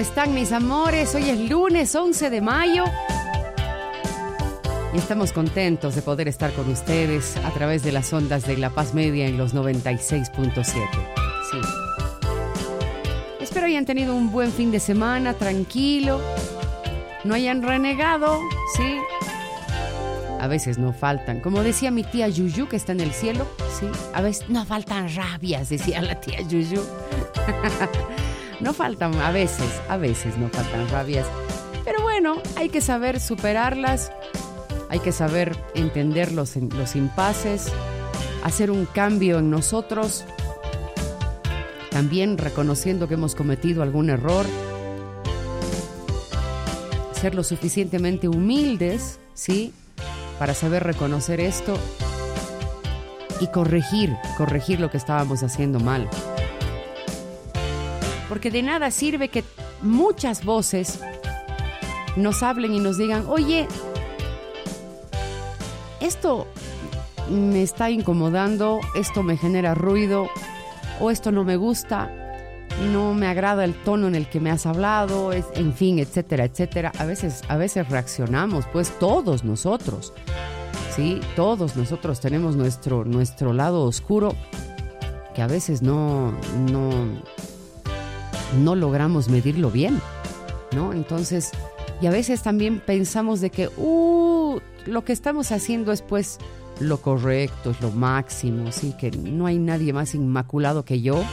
están mis amores? Hoy es lunes 11 de mayo y estamos contentos de poder estar con ustedes a través de las ondas de La Paz Media en los 96.7. Sí. Espero hayan tenido un buen fin de semana, tranquilo, no hayan renegado, ¿sí? A veces no faltan, como decía mi tía Yuyu, que está en el cielo, ¿sí? A veces no faltan rabias, decía la tía Yuyu. No faltan, a veces no faltan rabias. Pero bueno, hay que saber superarlas, hay que saber entender los impases, hacer un cambio en nosotros, también reconociendo que hemos cometido algún error, ser lo suficientemente humildes, ¿sí?, para saber reconocer esto y corregir lo que estábamos haciendo mal. Porque de nada sirve que muchas voces nos hablen y nos digan, oye, esto me está incomodando, esto me genera ruido, o esto no me gusta, no me agrada el tono en el que me has hablado, en fin, etcétera, etcétera. A veces reaccionamos, pues todos nosotros, ¿sí? Todos nosotros tenemos nuestro lado oscuro que a veces no logramos medirlo bien, ¿no? Entonces, y a veces también pensamos de que lo que estamos haciendo es pues lo correcto, es lo máximo, sí, que no hay nadie más inmaculado que yo.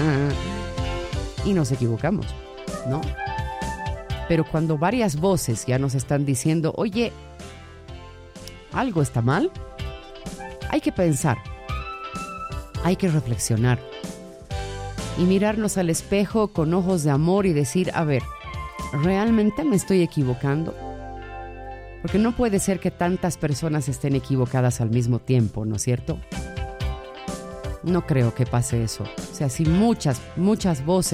Y nos equivocamos, ¿no? Pero cuando varias voces ya nos están diciendo, oye, algo está mal, hay que pensar, hay que reflexionar y mirarnos al espejo con ojos de amor y decir, a ver, ¿realmente me estoy equivocando? Porque no puede ser que tantas personas estén equivocadas al mismo tiempo, ¿no es cierto? No creo que pase eso. O sea, si muchas voces